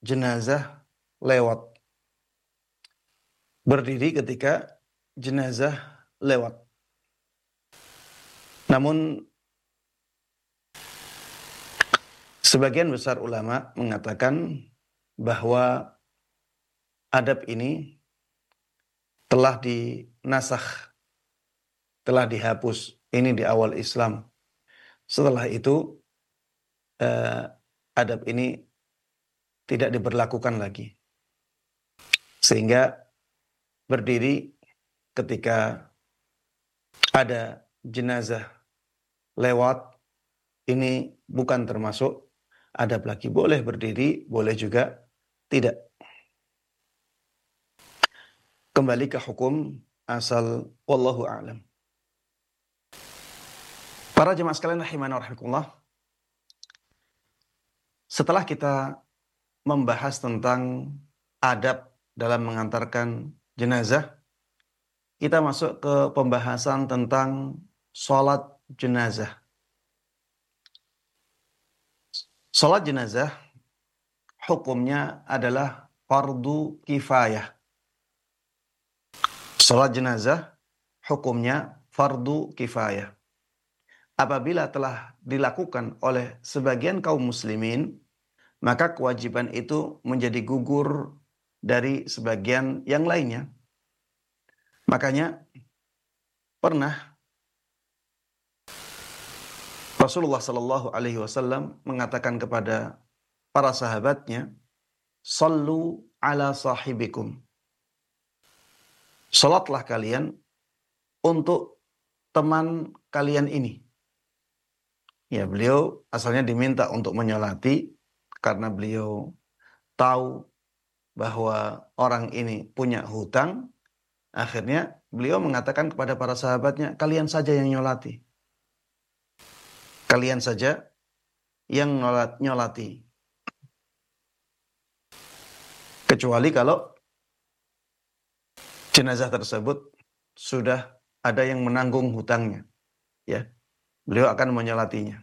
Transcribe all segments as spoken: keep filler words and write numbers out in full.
jenazah lewat. Berdiri ketika jenazah lewat. Namun sebagian besar ulama mengatakan bahwa adab ini telah dinasakh, telah dihapus. Ini di awal Islam. Setelah itu eh, adab ini tidak diberlakukan lagi. Sehingga berdiri ketika ada jenazah lewat ini bukan termasuk adab lagi. Boleh berdiri, boleh juga tidak. Kembali ke hukum asal, wallahu a'lam. Para jemaah sekalian rahimana wa rahimakumullah, setelah kita membahas tentang adab dalam mengantarkan jenazah, kita masuk ke pembahasan tentang sholat jenazah. Sholat jenazah hukumnya adalah fardu kifayah. Sholat jenazah hukumnya fardu kifayah. Apabila telah dilakukan oleh sebagian kaum muslimin, maka kewajiban itu menjadi gugur dari sebagian yang lainnya. Makanya pernah Rasulullah Shallallahu Alaihi Wasallam mengatakan kepada para sahabatnya, "Sallu ala sahibikum." Salatlah kalian untuk teman kalian ini. Ya, beliau asalnya diminta untuk menyolati karena beliau tahu bahwa orang ini punya hutang. Akhirnya beliau mengatakan kepada para sahabatnya, kalian saja yang nyolati. Kalian saja yang nyolat, nyolati. Kecuali kalau jenazah tersebut sudah ada yang menanggung hutangnya. Ya, beliau akan menyolatinya.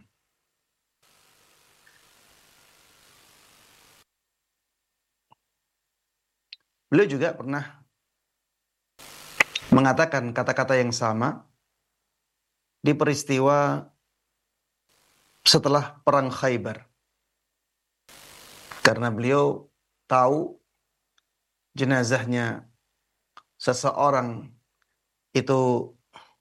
Beliau juga pernah mengatakan kata-kata yang sama di peristiwa setelah perang Khaybar. Karena beliau tahu jenazahnya seseorang itu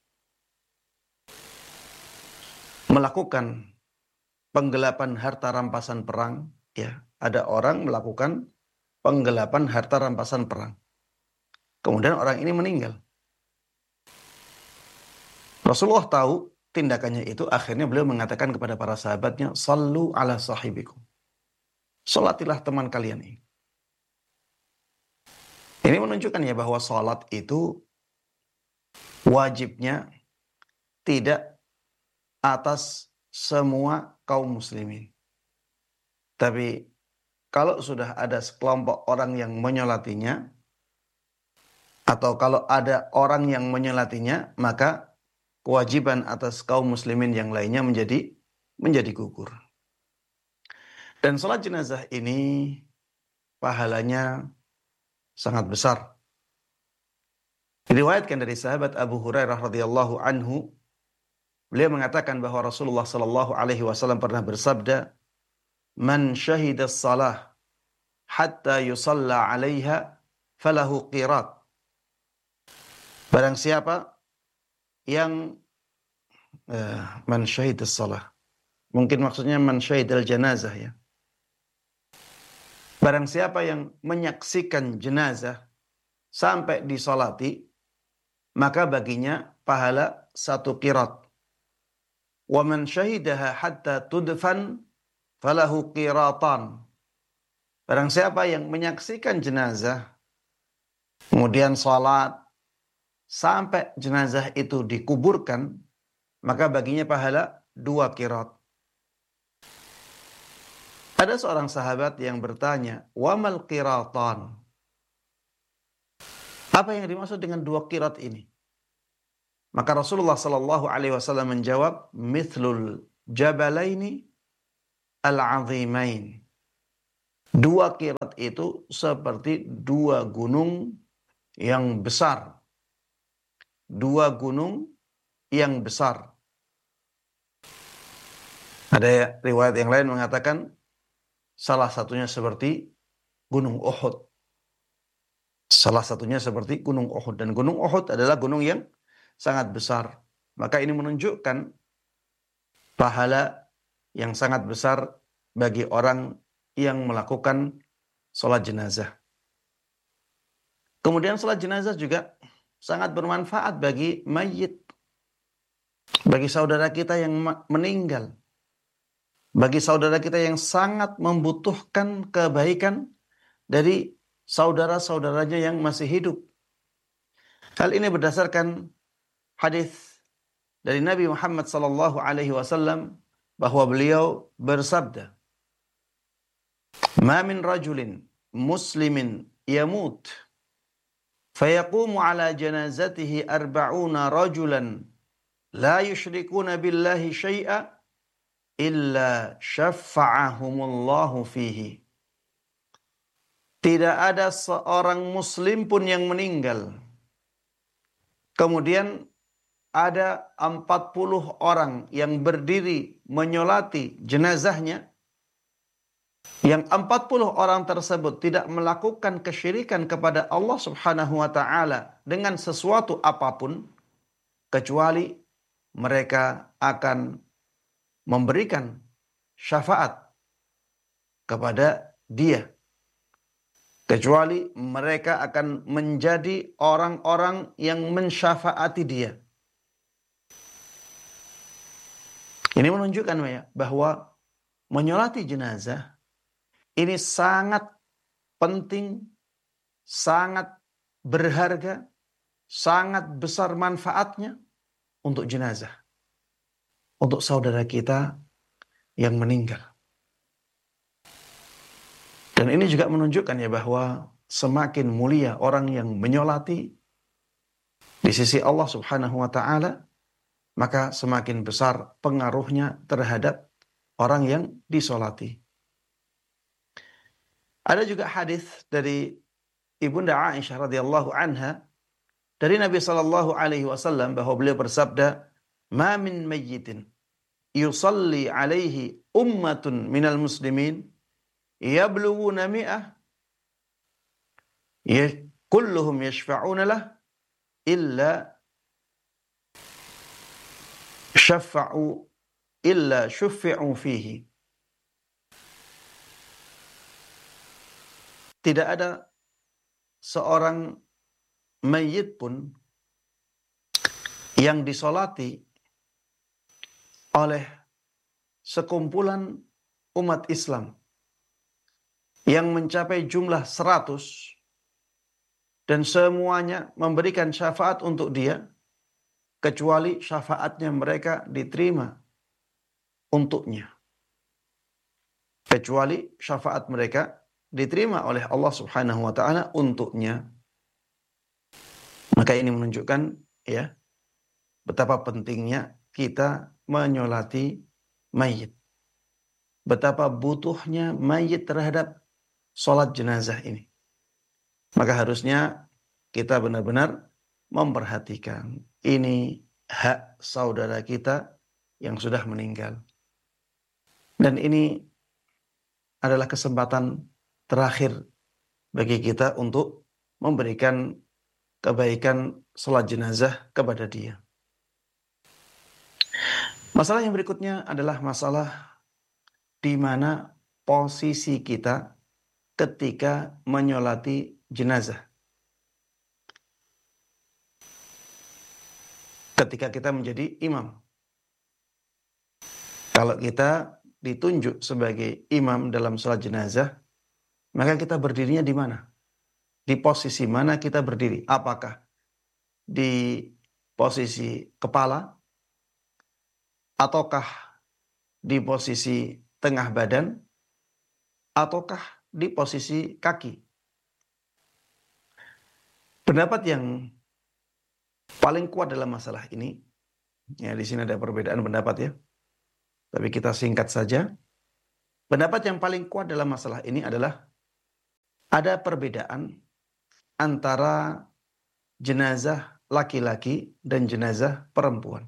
melakukan penggelapan harta rampasan perang, ya, ada orang melakukan penggelapan harta rampasan perang. Kemudian orang ini meninggal. Rasulullah tahu tindakannya itu, akhirnya beliau mengatakan kepada para sahabatnya, "Sallu ala sahibikum." Salatilah teman kalian ini. Ini menunjukkan ya bahwa salat itu wajibnya tidak atas semua kaum muslimin. Tapi kalau sudah ada sekelompok orang yang menyolatinya, atau kalau ada orang yang menyolatinya, maka kewajiban atas kaum muslimin yang lainnya menjadi menjadi gugur. Dan salat jenazah ini pahalanya sangat besar. Diriwayatkan dari sahabat Abu Hurairah radhiyallahu anhu, beliau mengatakan bahwa Rasulullah sallallahu alaihi wasallam pernah bersabda, "Man syahida as-salah hatta yusalla 'alaiha falahu qirat." Barang siapa yang uh, man syahida as-salah, mungkin maksudnya man syahidal janazah ya. Barang siapa yang menyaksikan jenazah sampai disolati, maka baginya pahala satu qirat. Wa man syahidaha hatta tudfan falahu qiratan. Barang siapa yang menyaksikan jenazah, kemudian salat sampai jenazah itu dikuburkan, maka baginya pahala dua qirat. Ada seorang sahabat yang bertanya, "Wa mal qiratan?" Apa yang dimaksud dengan dua qirat ini? Maka Rasulullah sallallahu alaihi wasallam menjawab, "Mithlul jabalaini al-'azimain." Dua qirat itu seperti dua gunung yang besar. Dua gunung yang besar. Ada riwayat yang lain mengatakan salah satunya seperti gunung Uhud. Salah satunya seperti gunung Uhud. Dan gunung Uhud adalah gunung yang sangat besar. Maka ini menunjukkan pahala yang sangat besar bagi orang yang melakukan sholat jenazah. Kemudian sholat jenazah juga sangat bermanfaat bagi mayit, bagi saudara kita yang meninggal, bagi saudara kita yang sangat membutuhkan kebaikan dari saudara-saudaranya yang masih hidup. Hal ini berdasarkan hadis dari Nabi Muhammad sallallahu alaihi wasallam bahwa beliau bersabda, "Ma min rajulin muslimin yamut fayaqumu ala janazatihi arba'una rajulan la yusyrikuna billahi syai'a illa syafa'ahumullahu fihi." Tidak ada seorang muslim pun yang meninggal, kemudian ada empat puluh orang yang berdiri menyolati jenazahnya, yang empat puluh orang tersebut tidak melakukan kesyirikan kepada Allah Subhanahu wa taala dengan sesuatu apapun, kecuali mereka akan memberikan syafaat kepada dia, kecuali mereka akan menjadi orang-orang yang mensyafaati dia. Ini menunjukkan ya, bahwa menyolati jenazah ini sangat penting, sangat berharga, sangat besar manfaatnya untuk jenazah, untuk saudara kita yang meninggal. Dan ini juga menunjukkan ya bahwa semakin mulia orang yang menyolati di sisi Allah Subhanahu wa taala, maka semakin besar pengaruhnya terhadap orang yang disolati. Ada juga hadis dari Ibunda Aisyah radhiyallahu anha dari Nabi sallallahu alaihi wasallam bahwa beliau bersabda, "Ma min mayyitin yusalli alaihi ummatun minal muslimin yablughuna mi'ah ya kulluhum yashfa'una lah illa syafa'u illa syuffi'u fihi." Tidak ada seorang mayit pun yang disolati oleh sekumpulan umat Islam yang mencapai jumlah seratus dan semuanya memberikan syafaat untuk dia, kecuali syafaatnya mereka diterima untuknya. Kecuali syafaat mereka diterima oleh Allah Subhanahu wa taala untuknya. Maka ini menunjukkan ya betapa pentingnya kita menyolati mayit. Betapa butuhnya mayit terhadap sholat jenazah ini. Maka harusnya kita benar-benar memperhatikan ini hak saudara kita yang sudah meninggal. Dan ini adalah kesempatan terakhir bagi kita untuk memberikan kebaikan sholat jenazah kepada dia. Masalah yang berikutnya adalah masalah di mana posisi kita ketika menyolati jenazah. Ketika kita menjadi imam. Kalau kita ditunjuk sebagai imam dalam sholat jenazah, maka kita berdirinya di mana? Di posisi mana kita berdiri? Apakah di posisi kepala? Ataukah di posisi tengah badan? Ataukah di posisi kaki? Pendapat yang paling kuat dalam masalah ini, ya di sini ada perbedaan pendapat ya, tapi kita singkat saja. Pendapat yang paling kuat dalam masalah ini adalah ada perbedaan antara jenazah laki-laki dan jenazah perempuan.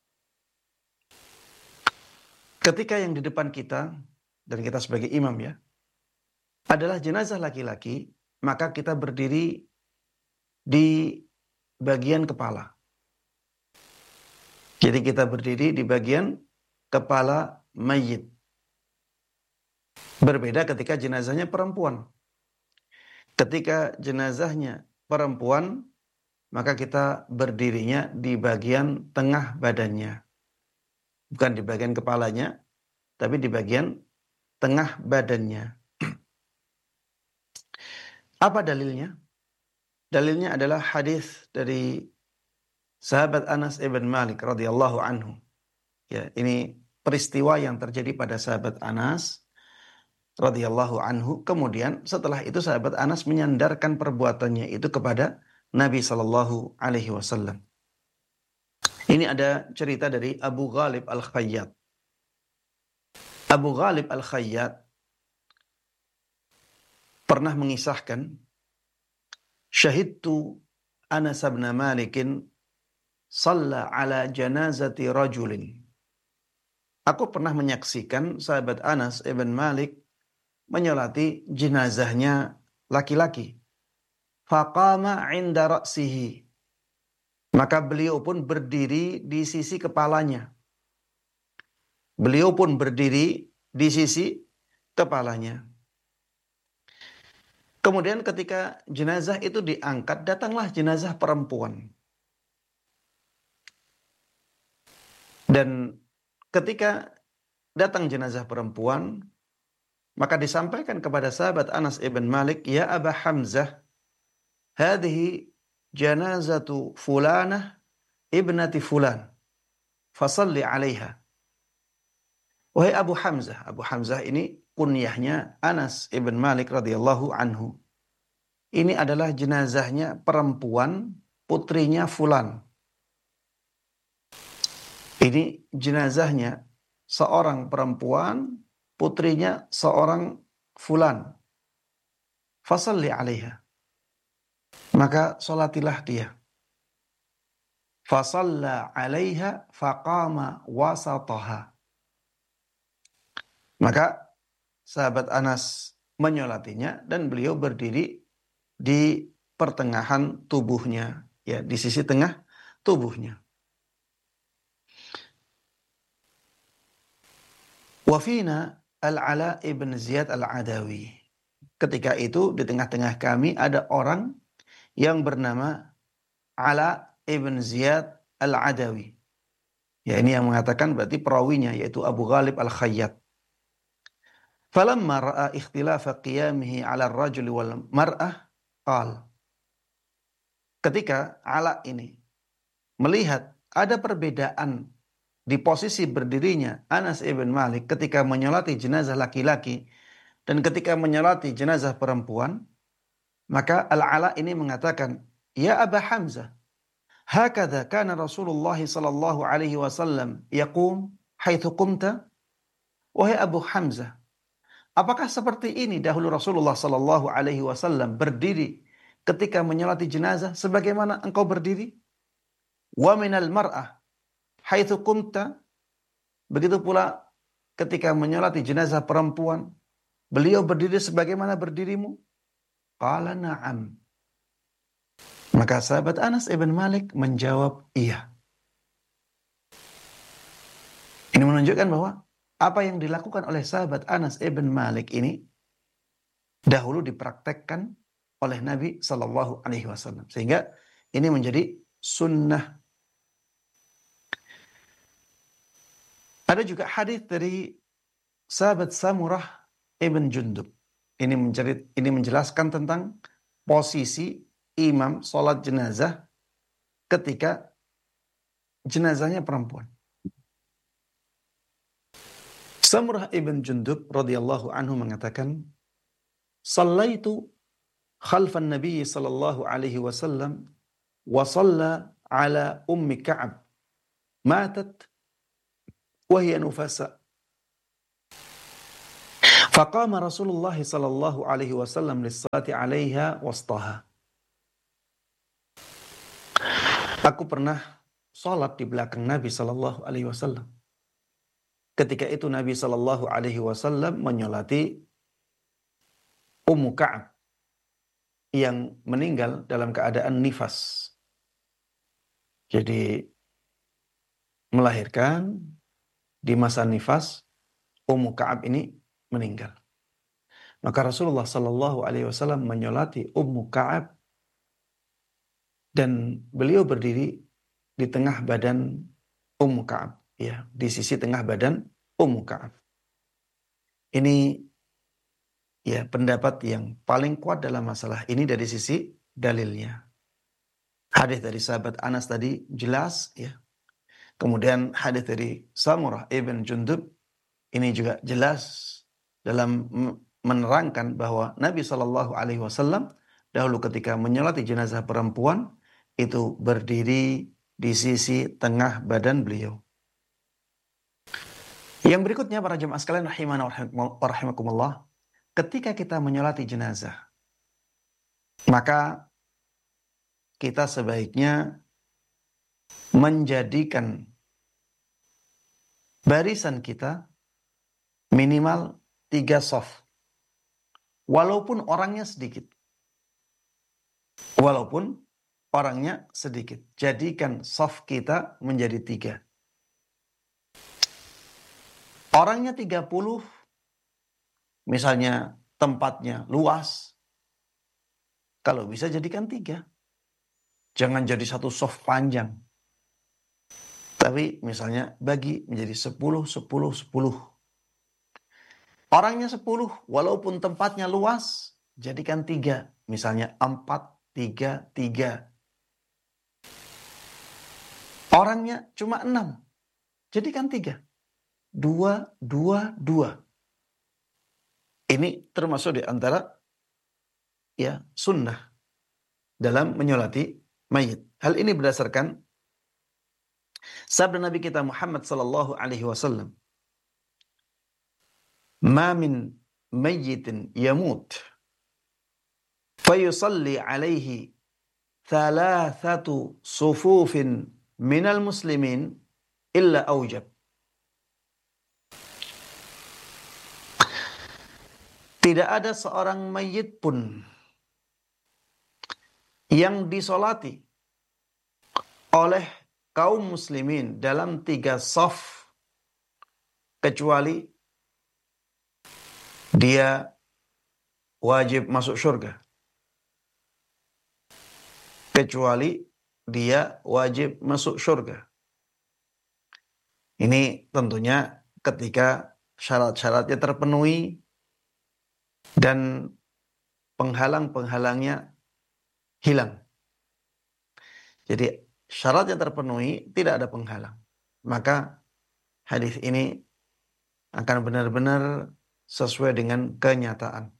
Ketika yang di depan kita, dan kita sebagai imam ya, adalah jenazah laki-laki, maka kita berdiri di bagian kepala. Jadi kita berdiri di bagian kepala mayit. Berbeda ketika jenazahnya perempuan. Ketika jenazahnya perempuan, maka kita berdirinya di bagian tengah badannya. Bukan di bagian kepalanya, tapi di bagian tengah badannya. Apa dalilnya? Dalilnya adalah hadis dari sahabat Anas ibn Malik radhiyallahu anhu. Ya, ini peristiwa yang terjadi pada sahabat Anas radhiyallahu anhu. Kemudian setelah itu sahabat Anas menyandarkan perbuatannya itu kepada Nabi sallallahu alaihi wasallam. Ini ada cerita dari Abu Ghalib Al-Khayyat. Abu Ghalib Al-Khayyat pernah mengisahkan, syahidtu Anas bin Malikin shalla ala janazati rajulin. Aku pernah menyaksikan sahabat Anas ibn Malik menyolati jenazahnya laki-laki. Faqama 'inda ra'sihi. Maka beliau pun berdiri di sisi kepalanya. Beliau pun berdiri di sisi kepalanya. Kemudian ketika jenazah itu diangkat, datanglah jenazah perempuan. Dan ketika datang jenazah perempuan, maka disampaikan kepada sahabat Anas ibn Malik, ya Aba Hamzah, hadhihi janazatu fulanah ibnati fulan, fasalli alaiha. Wahai Abu Hamzah, Abu Hamzah ini kunyahnya Anas ibn Malik radhiyallahu anhu. Ini adalah jenazahnya perempuan, putrinya fulan. Ini jenazahnya seorang perempuan, putrinya seorang fulan. Fasalli alaiha. Maka salatilah dia. Fasalla alaiha faqama wasataha. Maka sahabat Anas menyolatinya dan beliau berdiri di pertengahan tubuhnya, ya, di sisi tengah tubuhnya. Wafina Al-Ala ibn Ziyad Al-Adawi. Ketika itu di tengah-tengah kami ada orang yang bernama Ala ibn Ziyad Al-Adawi. Ya, ini yang mengatakan berarti perawinya yaitu Abu Ghalib Al-Khayyat. Falamma ra'a ikhtilafa qiyamihi 'ala ar-rajuli wal mar'ah qal. Ketika Ala ini melihat ada perbedaan di posisi berdirinya Anas ibn Malik ketika menyolati jenazah laki-laki dan ketika menyolati jenazah perempuan, maka Al-Ala ini mengatakan, ya Aba Hamzah, hakadha kana Rasulullah sallallahu alaihi wasallam yaqum haitsu qumta. Wahai Abu Hamzah, apakah seperti ini dahulu Rasulullah sallallahu alaihi wasallam berdiri ketika menyolati jenazah sebagaimana engkau berdiri? Wa minal mar'ah haitsu qumta. Begitu pula ketika menyolati jenazah perempuan, beliau berdiri sebagaimana berdirimu? Qala na'am. Maka sahabat Anas ibn Malik menjawab iya. Ini menunjukkan bahwa apa yang dilakukan oleh sahabat Anas ibn Malik ini dahulu dipraktekkan oleh Nabi sallallahu alaihi wasallam, sehingga ini menjadi sunnah. Ada juga hadis dari sahabat Samurah ibn Jundub. Ini menjerit, ini menjelaskan tentang posisi imam sholat jenazah ketika jenazahnya perempuan. Samurah ibn Jundub radhiyallahu anhu mengatakan, "Shallaitu khalfan Nabi sallallahu alaihi wasallam wa shalla ala ummi Ka'ab matat wa hiya nufasa Faqama Rasulullah sallallahu alaihi wasallam lis-salati 'alaiha wastaha. Aku pernah salat di belakang Nabi sallallahu alaihi wasallam. Ketika itu Nabi sallallahu alaihi wasallam menyolati Ummu Ka'ab yang meninggal dalam keadaan nifas. Jadi melahirkan di masa nifas, Ummu Ka'ab ini meninggal. Maka Rasulullah sallallahu alaihi wasallam menyolati Ummu Ka'ab dan beliau berdiri di tengah badan Ummu Ka'ab, ya, di sisi tengah badan Ummu Ka'ab. Ini ya pendapat yang paling kuat dalam masalah ini dari sisi dalilnya. Hadis dari sahabat Anas tadi jelas, ya. Kemudian hadis dari Samurah ibn Jundub ini juga jelas dalam menerangkan bahwa Nabi shallallahu alaihi wasallam dahulu ketika menyolati jenazah perempuan itu berdiri di sisi tengah badan beliau. Yang berikutnya para jemaah sekalian rahimana wa rahimakumullah, ketika kita menyolati jenazah, maka kita sebaiknya menjadikan barisan kita minimal tiga shaf. Walaupun orangnya sedikit. Walaupun orangnya sedikit. Jadikan shaf kita menjadi tiga. Orangnya tiga puluh, misalnya tempatnya luas, kalau bisa jadikan tiga. Jangan jadi satu shaf panjang. Tapi misalnya bagi menjadi sepuluh, sepuluh, sepuluh. Orangnya sepuluh, walaupun tempatnya luas, jadikan tiga. Misalnya empat, tiga, tiga. Orangnya cuma enam, jadikan tiga. Dua, dua, dua. Ini termasuk di antara ya sunnah dalam menyolati mayit. Hal ini berdasarkan sabda Nabi kita Muhammad sallallahu alaihi wasallam. Ma min mayyitin yamut fayusalli alaihi thalathatu sufufin minal muslimin illa aujab. Tidak ada seorang mayit pun yang disolati oleh kaum muslimin dalam tiga shaf kecuali dia wajib masuk surga. Kecuali dia wajib masuk surga. Ini tentunya ketika syarat-syaratnya terpenuhi dan penghalang-penghalangnya hilang. Jadi syaratnya terpenuhi, tidak ada penghalang. Maka hadis ini akan benar-benar sesuai dengan kenyataan.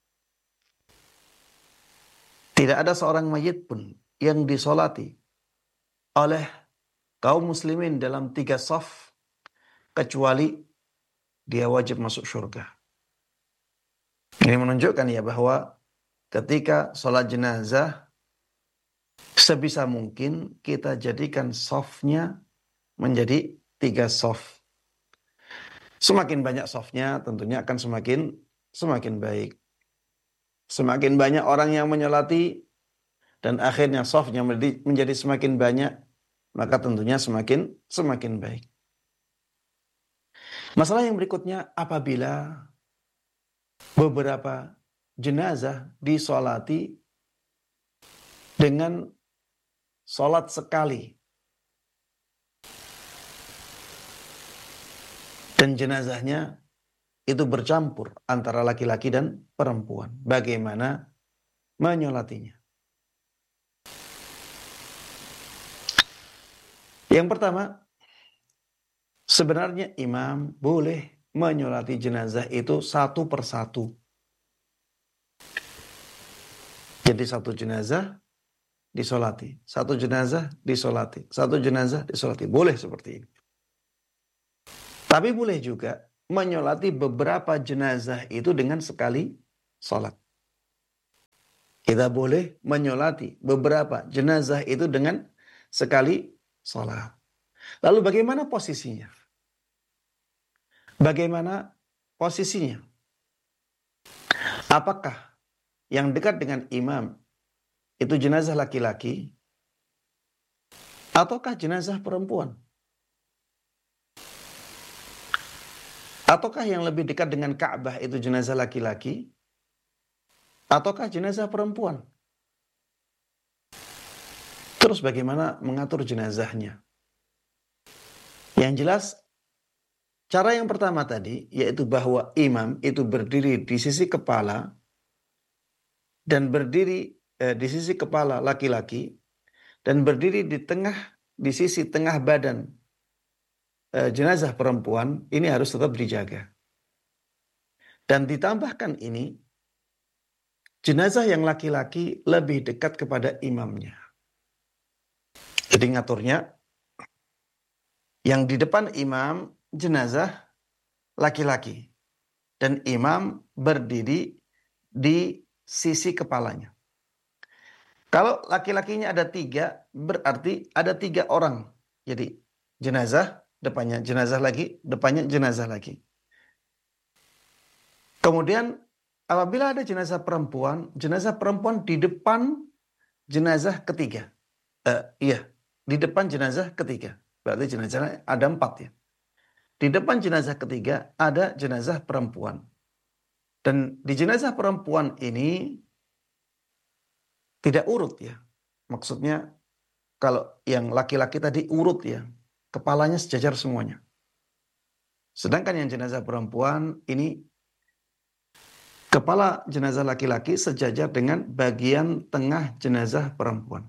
Tidak ada seorang mayit pun yang disolati oleh kaum muslimin dalam tiga shaf kecuali dia wajib masuk surga. Ini menunjukkan ya bahwa ketika sholat jenazah sebisa mungkin kita jadikan shafnya menjadi tiga shaf. Semakin banyak shafnya tentunya akan semakin semakin baik. Semakin banyak orang yang menyolati dan akhirnya shafnya menjadi semakin banyak, maka tentunya semakin semakin baik. Masalah yang berikutnya, apabila beberapa jenazah disolati dengan sholat sekali dan jenazahnya itu bercampur antara laki-laki dan perempuan. Bagaimana menyolatinya? Yang pertama, sebenarnya imam boleh menyolati jenazah itu satu persatu. Jadi satu jenazah disolati, satu jenazah disolati, satu jenazah disolati. Boleh seperti ini. Tapi boleh juga menyolati beberapa jenazah itu dengan sekali sholat. Kita boleh menyolati beberapa jenazah itu dengan sekali sholat. Lalu bagaimana posisinya? Bagaimana posisinya? Apakah yang dekat dengan imam itu jenazah laki-laki ataukah jenazah perempuan? Ataukah yang lebih dekat dengan Ka'bah itu jenazah laki-laki ataukah jenazah perempuan? Terus bagaimana mengatur jenazahnya? Yang jelas, cara yang pertama tadi, yaitu bahwa imam itu berdiri di sisi kepala dan berdiri eh, di sisi kepala laki-laki dan berdiri di tengah, di sisi tengah badan eh, jenazah perempuan, ini harus tetap dijaga. Dan ditambahkan ini, jenazah yang laki-laki lebih dekat kepada imamnya. Jadi ngaturnya, yang di depan imam jenazah laki-laki dan imam berdiri di sisi kepalanya. Kalau laki-lakinya ada tiga, berarti ada tiga orang. Jadi jenazah, depannya jenazah lagi, depannya jenazah lagi. Kemudian apabila ada jenazah perempuan, jenazah perempuan di depan jenazah ketiga. Uh, iya, di depan jenazah ketiga. Berarti jenazahnya ada empat ya. Di depan jenazah ketiga ada jenazah perempuan. Dan di jenazah perempuan ini tidak urut ya. Maksudnya kalau yang laki-laki tadi urut ya. Kepalanya sejajar semuanya. Sedangkan yang jenazah perempuan ini kepala jenazah laki-laki sejajar dengan bagian tengah jenazah perempuan.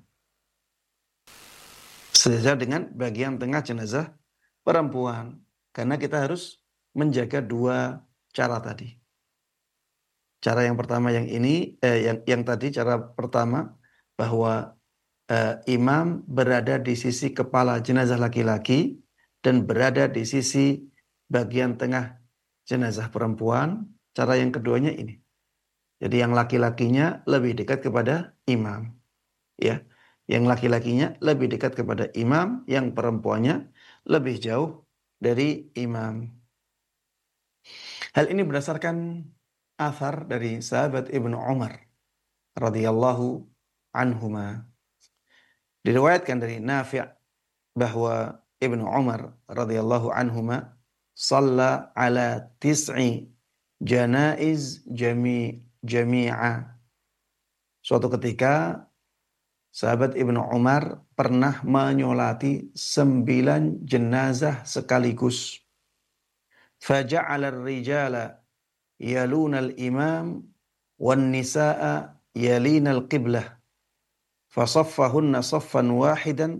Sejajar dengan bagian tengah jenazah perempuan. Karena kita harus menjaga dua cara tadi. Cara yang pertama yang ini, eh, yang, yang tadi cara pertama bahwa eh, imam berada di sisi kepala jenazah laki-laki dan berada di sisi bagian tengah jenazah perempuan. Cara yang keduanya ini. Jadi yang laki-lakinya lebih dekat kepada imam. Ya, yang laki-lakinya lebih dekat kepada imam, yang perempuannya lebih jauh dari imam. Hal ini berdasarkan athar dari sahabat Ibnu Umar radhiyallahu anhuma. Diriwayatkan dari Nafi' bahwa Ibnu Umar radhiyallahu anhuma shalla ala tis'i janaiz jami jami'a. Suatu ketika sahabat Ibnu Umar pernah menyolati sembilan jenazah sekaligus. Faja'ala ar-rijala yaluna al-imam wan nisaa yalina al-qiblah. Fasaffahunna saffan wahidan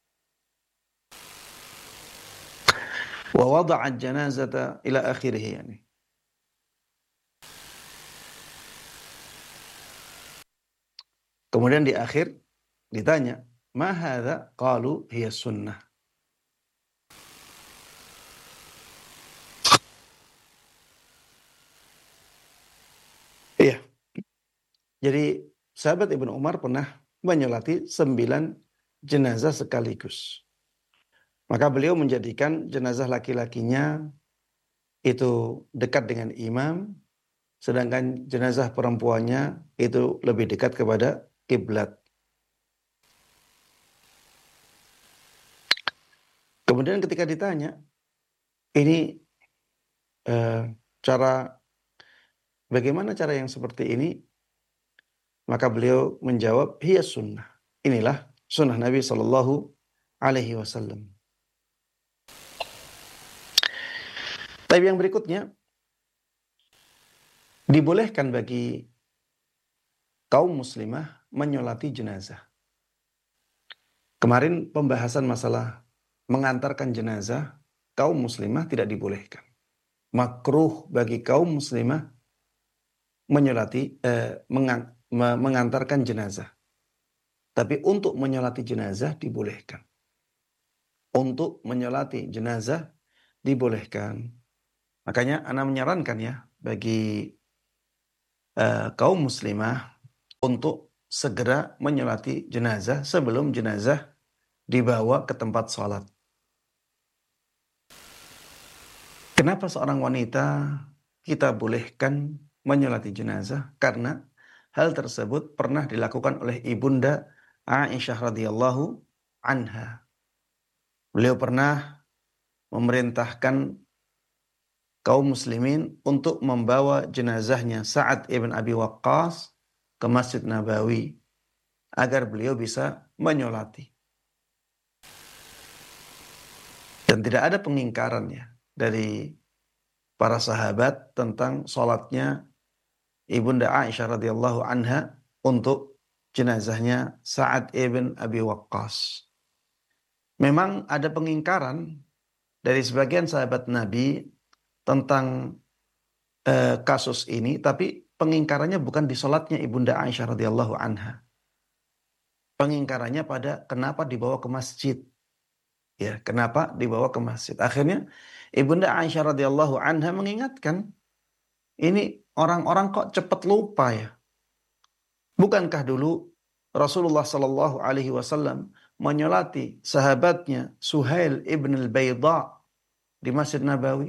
wa wada'a al-janazata ila akhirih yani. Kemudian di akhir ditanya, "Ma hadza?" Qalu hiya sunnah. Iya. Jadi sahabat Ibnu Umar pernah menyolati sembilan jenazah sekaligus. Maka beliau menjadikan jenazah laki-lakinya itu dekat dengan imam, sedangkan jenazah perempuannya itu lebih dekat kepada kiblat. Kemudian ketika ditanya, ini eh, cara bagaimana cara yang seperti ini? Maka beliau menjawab, hiya sunnah. Inilah sunnah Nabi Shallallahu Alaihi Wasallam. Tapi yang berikutnya, dibolehkan bagi kaum muslimah menyolati jenazah. Kemarin pembahasan masalah mengantarkan jenazah, kaum muslimah tidak dibolehkan. Makruh bagi kaum muslimah menyolati, eh, mengang, mengantarkan jenazah. Tapi untuk menyolati jenazah dibolehkan. Untuk menyolati jenazah dibolehkan. Makanya ana menyarankan ya bagi uh, kaum muslimah untuk segera menyolati jenazah sebelum jenazah dibawa ke tempat sholat. Kenapa seorang wanita kita bolehkan menyolati jenazah? Karena hal tersebut pernah dilakukan oleh ibunda Aisyah radhiyallahu anha. Beliau pernah memerintahkan kaum muslimin untuk membawa jenazahnya Sa'ad ibn Abi Waqqas ke Masjid Nabawi agar beliau bisa menyolati. Dan tidak ada pengingkaran ya dari para sahabat tentang sholatnya ibunda Aisyah radhiyallahu anha untuk jenazahnya Sa'ad ibn Abi Waqqas. Memang ada pengingkaran dari sebagian sahabat Nabi tentang uh, kasus ini, tapi pengingkarannya bukan di sholatnya ibunda Aisyah radhiyallahu anha. Pengingkarannya pada kenapa dibawa ke masjid. Ya, kenapa dibawa ke masjid? Akhirnya ibunda Aisyah radhiyallahu anha mengingatkan, ini orang-orang kok cepat lupa ya. Bukankah dulu Rasulullah sallallahu alaihi wasallam menyolati sahabatnya Suhail ibn al-Bayda di Masjid Nabawi?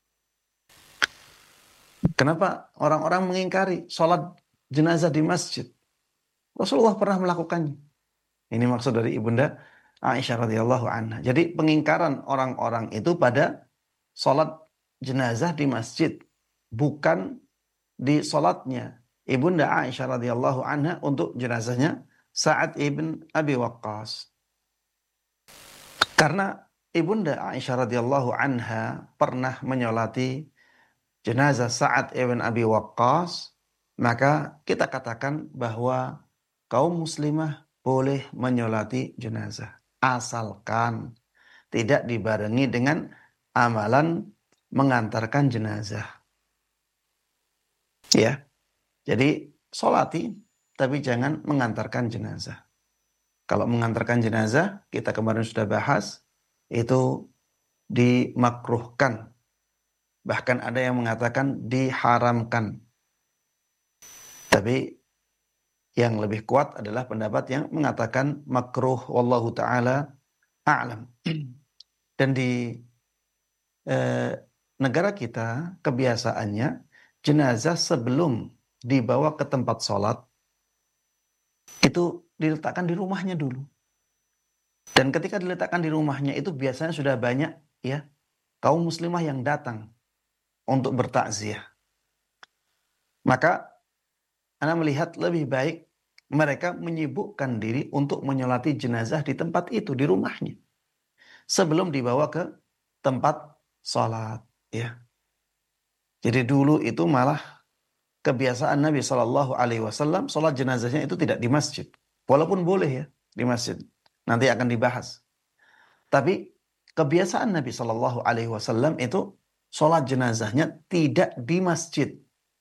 Kenapa orang-orang mengingkari sholat jenazah di masjid? Rasulullah pernah melakukannya. Ini maksud dari ibunda Aisyah radhiyallahu anha. Jadi pengingkaran orang-orang itu pada sholat jenazah di masjid, bukan di sholatnya ibunda Aisyah radhiyallahu anha untuk jenazahnya Sa'ad ibn Abi Waqqas. Karena ibunda Aisyah radhiyallahu anha pernah menyolati jenazah Sa'ad ibn Abi Waqqas, maka kita katakan bahwa kaum muslimah boleh menyolati jenazah asalkan tidak dibarengi dengan amalan mengantarkan jenazah. Ya. Jadi solati tapi jangan mengantarkan jenazah. Kalau mengantarkan jenazah, kita kemarin sudah bahas, itu dimakruhkan. Bahkan ada yang mengatakan diharamkan. Tapi yang lebih kuat adalah pendapat yang mengatakan makruh, wallahu ta'ala a'lam. Dan di eh, negara kita kebiasaannya jenazah sebelum dibawa ke tempat sholat itu diletakkan di rumahnya dulu. Dan ketika diletakkan di rumahnya itu biasanya sudah banyak ya kaum muslimah yang datang untuk bertakziah. Maka Anda melihat lebih baik mereka menyibukkan diri untuk menyolati jenazah di tempat itu, di rumahnya, sebelum dibawa ke tempat sholat. Ya. Jadi dulu itu malah kebiasaan Nabi shallallahu alaihi wasallam sholat jenazahnya itu tidak di masjid, walaupun boleh ya di masjid. Nanti akan dibahas. Tapi kebiasaan Nabi shallallahu alaihi wasallam itu sholat jenazahnya tidak di masjid,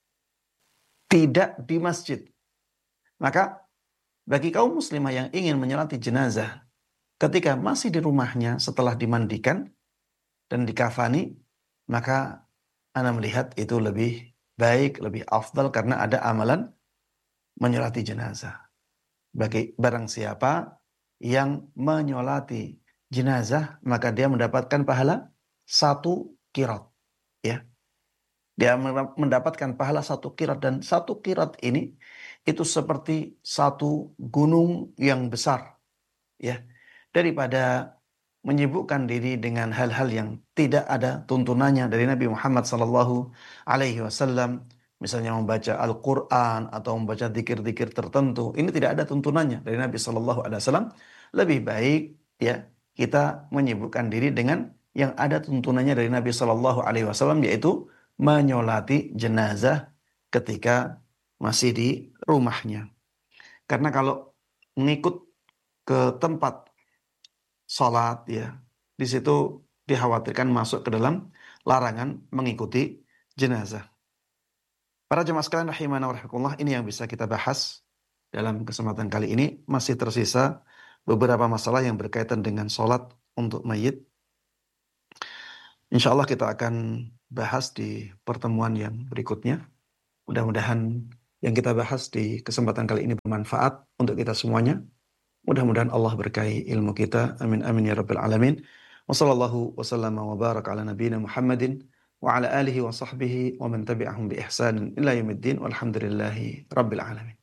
tidak di masjid. Maka bagi kaum muslimah yang ingin menyolati jenazah ketika masih di rumahnya setelah dimandikan dan dikafani, maka Anda melihat itu lebih baik, lebih afdal karena ada amalan menyolati jenazah. Bagi barang siapa yang menyolati jenazah, maka dia mendapatkan pahala satu qirat. Ya. Dia mendapatkan pahala satu qirat, dan satu qirat ini itu seperti satu gunung yang besar. Ya. Daripada menyibukkan diri dengan hal-hal yang tidak ada tuntunannya dari Nabi Muhammad sallallahu alaihi wasallam, misalnya membaca Al-Qur'an atau membaca zikir-zikir tertentu, ini tidak ada tuntunannya dari Nabi sallallahu alaihi wasallam. Lebih baik ya kita menyibukkan diri dengan yang ada tuntunannya dari Nabi sallallahu alaihi wasallam, yaitu menyolati jenazah ketika masih di rumahnya. Karena kalau mengikut ke tempat sholat ya, di situ dikhawatirkan masuk ke dalam larangan mengikuti jenazah. Para jemaah sekalian rahimana wa rahimakumullah, ini yang bisa kita bahas dalam kesempatan kali ini. Masih tersisa beberapa masalah yang berkaitan dengan sholat untuk mayit. Insya Allah kita akan bahas di pertemuan yang berikutnya. Mudah-mudahan yang kita bahas di kesempatan kali ini bermanfaat untuk kita semuanya. Mudah-mudahan Allah berkahi ilmu kita. Amin amin ya rabbal alamin. Wa sallallahu wa sallama wa baraka ala nabiyyina Muhammadin wa ala alihi wa sahbihi wa man tabi'ahum bi ihsanin ila yaumiddin walhamdulillahi rabbil alamin.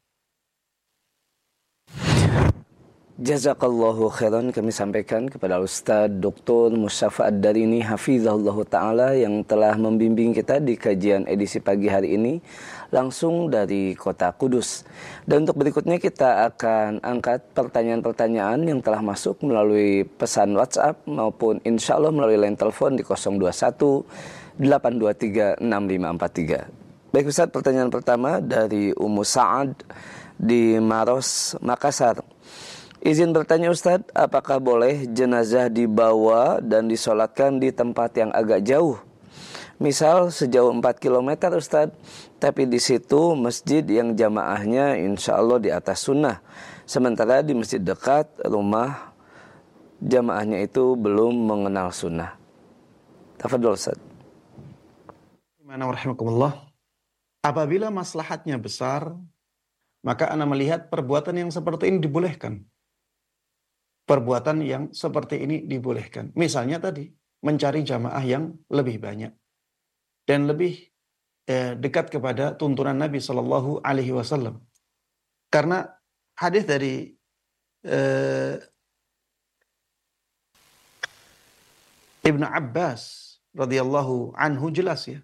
Jazakallahu khairan kami sampaikan kepada Ustaz Doktor Mustafa Ad-Darini Hafizahullah Ta'ala yang telah membimbing kita di kajian edisi pagi hari ini langsung dari kota Kudus. Dan untuk berikutnya kita akan angkat pertanyaan-pertanyaan yang telah masuk melalui pesan WhatsApp maupun insya Allah melalui line telepon di nol dua satu delapan dua tiga enam lima empat tiga. Baik Ustaz, pertanyaan pertama dari Ummu Sa'ad di Maros, Makassar. Izin bertanya Ustadz, apakah boleh jenazah dibawa dan disolatkan di tempat yang agak jauh? Misal sejauh empat kilometer Ustadz, tapi di situ masjid yang jamaahnya insya Allah di atas sunnah. Sementara di masjid dekat rumah jamaahnya itu belum mengenal sunnah. Tafadhol Ustadz. Bismillahirrahmanirrahim. Apabila maslahatnya besar, maka ana melihat perbuatan yang seperti ini dibolehkan. Perbuatan yang seperti ini dibolehkan. Misalnya tadi, mencari jamaah yang lebih banyak. Dan lebih eh, dekat kepada tuntunan Nabi Shallallahu Alaihi Wasallam. Karena hadis dari eh, Ibnu Abbas radhiyallahu anhu jelas ya.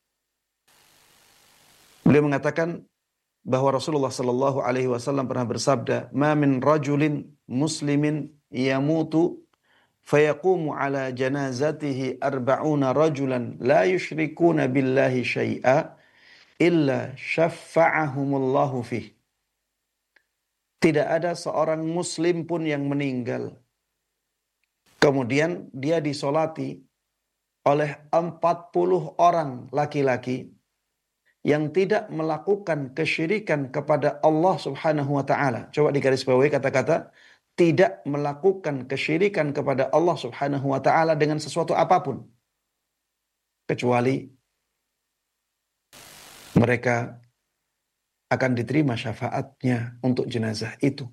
Beliau mengatakan bahwa Rasulullah Shallallahu Alaihi Wasallam pernah bersabda, "Ma min rajulin muslimin yamutu fayaqumu ala janazatihi arba'una rajulan la yushrikuna billahi syai'a illa syafa'ahumullahu fih." Tidak ada seorang muslim pun yang meninggal kemudian dia disolati oleh empat puluh orang laki-laki yang tidak melakukan kesyirikan kepada Allah Subhanahu wa taala. Coba digarisbawahi kata-kata tidak melakukan kesyirikan kepada Allah Subhanahu wa taala dengan sesuatu apapun kecuali mereka akan diterima syafaatnya untuk jenazah itu.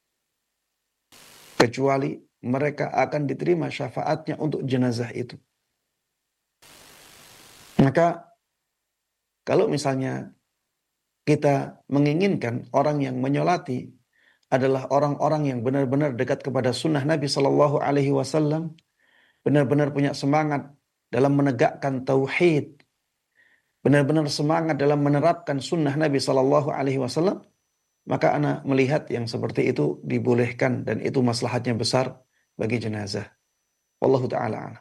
Kecuali mereka akan diterima syafaatnya untuk jenazah itu. Maka kalau misalnya kita menginginkan orang yang menyolati adalah orang-orang yang benar-benar dekat kepada sunnah Nabi Sallallahu Alaihi Wasallam, benar-benar punya semangat dalam menegakkan tauhid, benar-benar semangat dalam menerapkan sunnah Nabi Sallallahu Alaihi Wasallam, maka ana melihat yang seperti itu dibolehkan dan itu maslahatnya besar bagi jenazah. Wallahu ta'ala a'lam.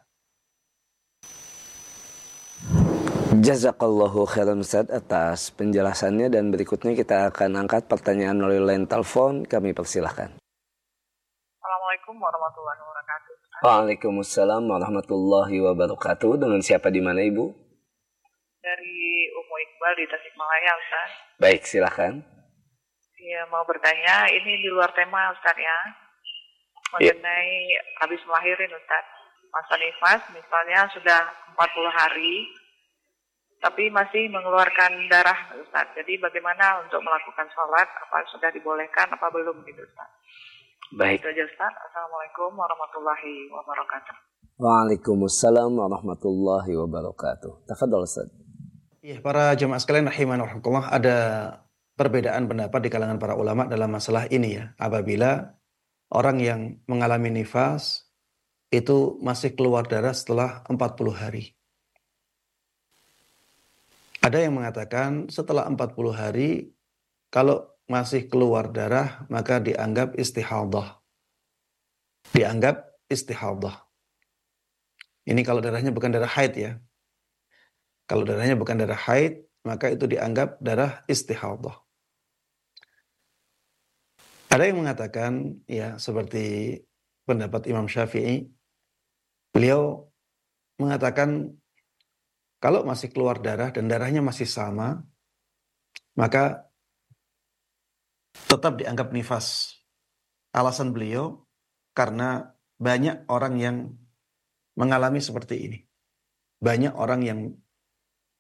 Jazakallahu khairan Ustaz atas penjelasannya dan berikutnya kita akan angkat pertanyaan melalui line telepon. Kami persilahkan. Assalamualaikum warahmatullahi wabarakatuh. Waalaikumsalam warahmatullahi wabarakatuh. Dengan siapa di mana Ibu? Dari Umu Iqbal di Tasikmalaya Ustaz. Baik, silahkan. Iya, mau bertanya, ini di luar tema Ustaz ya. Mengenai ya. Habis melahirin Ustaz. Masa nifas misalnya sudah empat puluh hari. Tapi masih mengeluarkan darah Ustaz. Jadi bagaimana untuk melakukan sholat? Apa sudah dibolehkan? Apa belum gitu Ustaz? Baik. Itu aja Ustaz. Assalamualaikum warahmatullahi wabarakatuh. Waalaikumsalam warahmatullahi wabarakatuh. Tafadhol Ustaz. Iya, para jemaah sekalian rahiman rahimakumullah, ada perbedaan pendapat di kalangan para ulama dalam masalah ini ya. Apabila orang yang mengalami nifas itu masih keluar darah setelah empat puluh hari. Ada yang mengatakan setelah empat puluh hari, kalau masih keluar darah, maka dianggap istihadah. Dianggap istihadah. Ini kalau darahnya bukan darah haid ya. Kalau darahnya bukan darah haid, maka itu dianggap darah istihadah. Ada yang mengatakan, ya seperti pendapat Imam Syafi'i, beliau mengatakan, kalau masih keluar darah dan darahnya masih sama, maka tetap dianggap nifas. Alasan beliau, karena banyak orang yang mengalami seperti ini. Banyak orang yang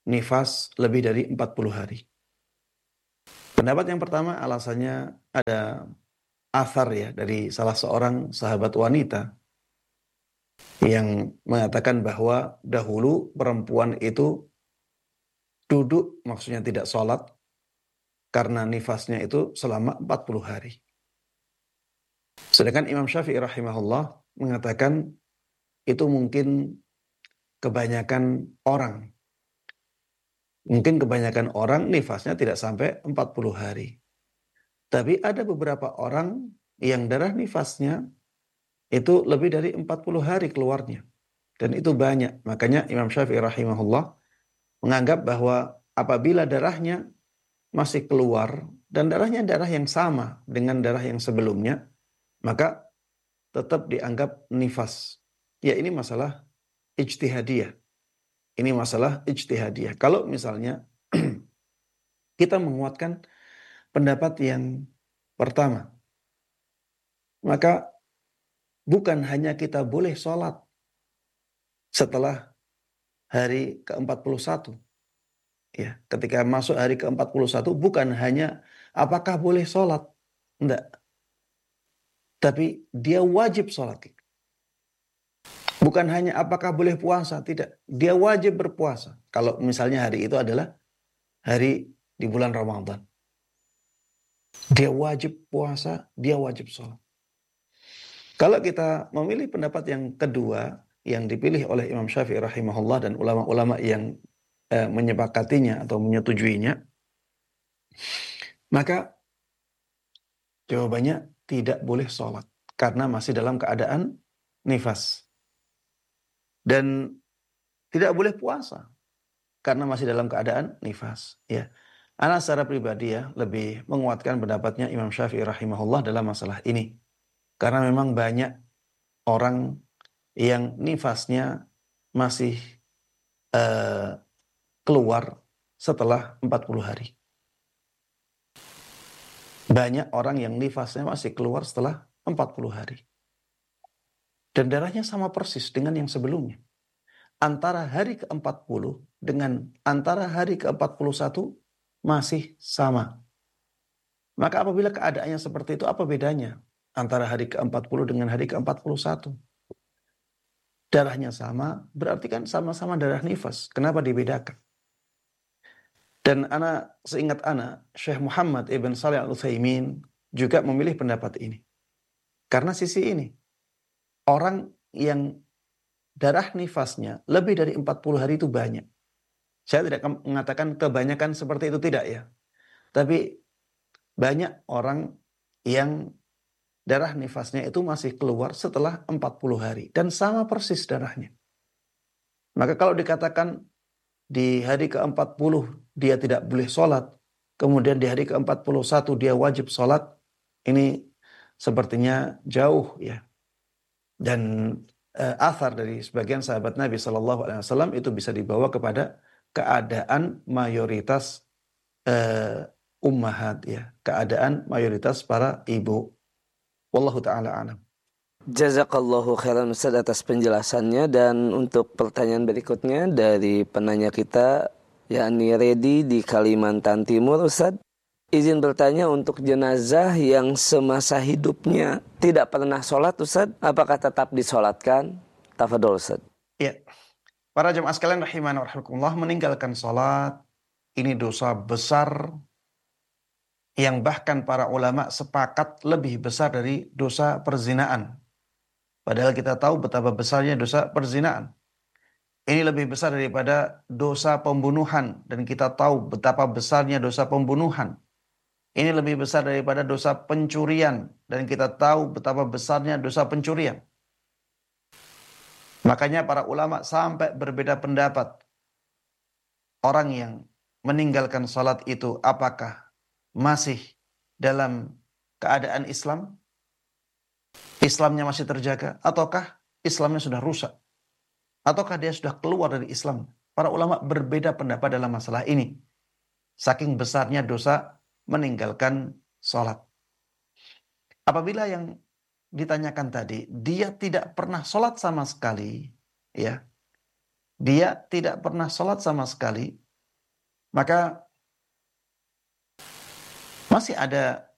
nifas lebih dari empat puluh hari. Pendapat yang pertama alasannya ada athar ya dari salah seorang sahabat wanita yang mengatakan bahwa dahulu perempuan itu duduk, maksudnya tidak sholat, karena nifasnya itu selama empat puluh hari. Sedangkan Imam Syafi'i rahimahullah mengatakan itu mungkin kebanyakan orang. Mungkin kebanyakan orang nifasnya tidak sampai empat puluh hari. Tapi ada beberapa orang yang darah nifasnya itu lebih dari empat puluh hari keluarnya. Dan itu banyak. Makanya Imam Syafi'i rahimahullah menganggap bahwa apabila darahnya masih keluar dan darahnya darah yang sama dengan darah yang sebelumnya, maka tetap dianggap nifas. Ya, ini masalah ijtihadiyah. Ini masalah ijtihadiyah. Kalau misalnya kita menguatkan pendapat yang pertama, maka bukan hanya kita boleh sholat setelah hari ke empat puluh satu. Ya, ketika masuk hari ke empat puluh satu bukan hanya apakah boleh sholat. Enggak. Tapi dia wajib sholat. Bukan hanya apakah boleh puasa, tidak. Dia wajib berpuasa. Kalau misalnya hari itu adalah hari di bulan Ramadan. Dia wajib puasa, dia wajib sholat. Kalau kita memilih pendapat yang kedua, yang dipilih oleh Imam Syafi'i rahimahullah dan ulama-ulama yang eh, menyepakatinya atau menyetujuinya, maka jawabannya tidak boleh sholat. Karena masih dalam keadaan nifas. Dan tidak boleh puasa karena masih dalam keadaan nifas. Ya, ana secara pribadi ya lebih menguatkan pendapatnya Imam Syafi'i rahimahullah dalam masalah ini, karena memang banyak orang yang nifasnya masih uh, keluar setelah empat puluh hari. Banyak orang yang nifasnya masih keluar setelah empat puluh hari. Dan darahnya sama persis dengan yang sebelumnya. Antara hari ke empat puluh dengan antara hari ke empat puluh satu masih sama. Maka apabila keadaannya seperti itu, apa bedanya antara hari ke empat puluh dengan hari ke empat puluh satu? Darahnya sama, berarti kan sama-sama darah nifas. Kenapa dibedakan? Dan ana seingat ana, Syekh Muhammad Ibn Shalih Al-Utsaimin juga memilih pendapat ini. Karena sisi ini, orang yang darah nifasnya lebih dari empat puluh hari itu banyak. Saya tidak mengatakan kebanyakan seperti itu, tidak ya. Tapi banyak orang yang darah nifasnya itu masih keluar setelah empat puluh hari. Dan sama persis darahnya. Maka kalau dikatakan di hari ke empat puluh dia tidak boleh sholat, kemudian di hari ke empat puluh satu dia wajib sholat, ini sepertinya jauh ya. Dan uh, athar dari sebagian sahabat Nabi Shallallahu Alaihi Wasallam itu bisa dibawa kepada keadaan mayoritas uh, ummahat ya, keadaan mayoritas para ibu. Wallahu taala alam. Jazakallahu khairan Ustaz atas penjelasannya. Dan untuk pertanyaan berikutnya dari penanya kita, yakni Redi di Kalimantan Timur. Ustaz, izin bertanya, untuk jenazah yang semasa hidupnya tidak pernah sholat, Ustaz, apakah tetap disolatkan? Tafadhol, Ustaz. Ya, para jemaah sekalian rahimani wa rahimakumullah, meninggalkan sholat ini dosa besar yang bahkan para ulama sepakat lebih besar dari dosa perzinaan. Padahal kita tahu betapa besarnya dosa perzinaan. Ini lebih besar daripada dosa pembunuhan, dan kita tahu betapa besarnya dosa pembunuhan. Ini lebih besar daripada dosa pencurian, dan kita tahu betapa besarnya dosa pencurian. Makanya para ulama sampai berbeda pendapat. Orang yang meninggalkan salat itu apakah masih dalam keadaan Islam? Islamnya masih terjaga, ataukah Islamnya sudah rusak? Ataukah dia sudah keluar dari Islam? Para ulama berbeda pendapat dalam masalah ini. Saking besarnya dosa meninggalkan sholat. Apabila yang ditanyakan tadi, dia tidak pernah sholat sama sekali, ya, dia tidak pernah sholat sama sekali, Maka masih ada